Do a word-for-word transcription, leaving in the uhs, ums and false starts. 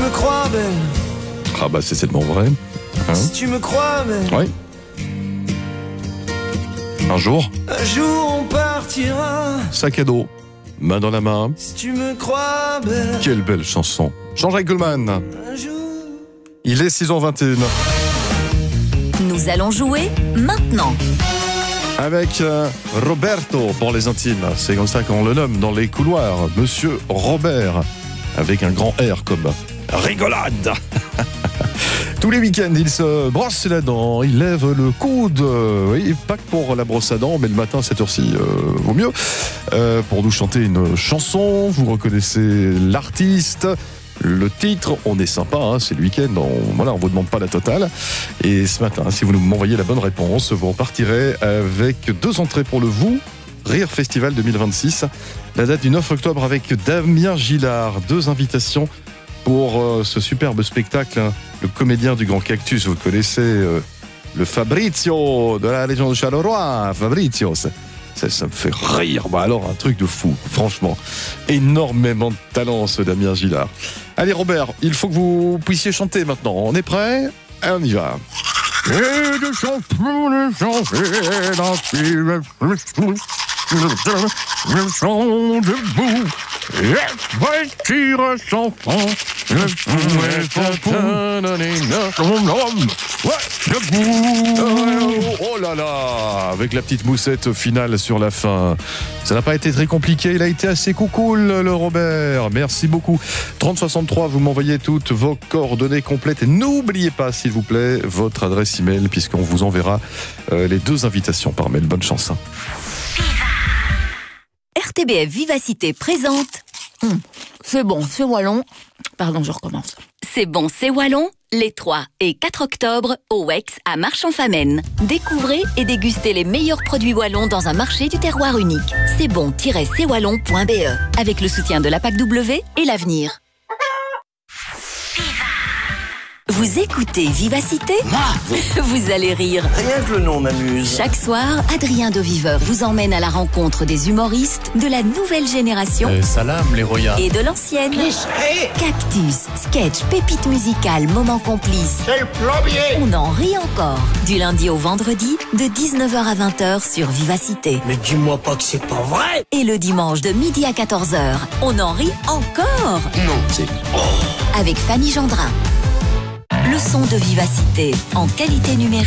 me crois belle. Ah bah c'est tellement vrai. Hein? Si tu me crois belle. Oui. Un jour, Un jour on partira. sac à dos, main dans la main. Si tu me crois belle. Quelle belle chanson. Jean-Jacques Goldman. Un jour. Il est six heures vingt et une. Nous allons jouer maintenant. Avec euh, Roberto pour les intimes. C'est comme ça qu'on le nomme dans les couloirs. Monsieur Robert. Avec un grand R comme rigolade. Tous les week-ends, il se brosse la dent, il lève le coude. Oui, pas que pour la brosse à dents, mais le matin à cette heure-ci, euh, vaut mieux. Euh, pour nous chanter une chanson, vous reconnaissez l'artiste. Le titre, on est sympa, hein, c'est le week-end, on voilà, on vous demande pas la totale. Et ce matin, si vous m'envoyez la bonne réponse, vous repartirez avec deux entrées pour le Vous Rire Festival deux mille vingt-six. La date du neuf octobre avec Damien Gillard. Deux invitations pour euh, ce superbe spectacle, hein, le comédien du Grand Cactus. Vous connaissez euh, le Fabrizio de la région de Charleroi. Fabrizio, ça, ça, ça me fait rire. Bah alors, un truc de fou, franchement. Énormément de talent, ce Damien Gillard. Allez, Robert, il faut que vous puissiez chanter maintenant. On est prêts ? Et on y va. Et de chanson, de chanson, le son debout, et voiture sans fond, le son est son homme, debout. Oh là là, avec la petite moussette finale sur la fin. Ça n'a pas été très compliqué, il a été assez cool, le Robert. Merci beaucoup. trente soixante-trois, vous m'envoyez toutes vos coordonnées complètes. Et n'oubliez pas, s'il vous plaît, votre adresse email, puisqu'on vous enverra euh, les deux invitations par mail. Bonne chance. Hein. R T B F Vivacité présente. Hum, c'est bon, c'est wallon. Pardon, je recommence. C'est bon, c'est wallon. Les trois et quatre octobre au Wex à Marchand-Famenne. Découvrez et dégustez les meilleurs produits wallons dans un marché du terroir unique. C'est bon tiret c wallon point b e avec le soutien de la P A C W et l'Avenir. Vous écoutez Vivacité ? Moi, Vous allez rire. rien que le nom m'amuse. Chaque soir, Adrien Deviveur vous emmène à la rencontre des humoristes de la nouvelle génération Euh, salam les royas. et de l'ancienne. Qui serait Cactus, sketch, pépites musicales, moments complices. C'est le plombier. On en rit encore. Du lundi au vendredi, de dix-neuf heures à vingt heures sur Vivacité. Mais dis-moi pas que c'est pas vrai. Et le dimanche de midi à quatorze heures, on en rit encore. Non, c'est... Avec Fanny Gendrin. Le son de Vivacité en qualité numérique.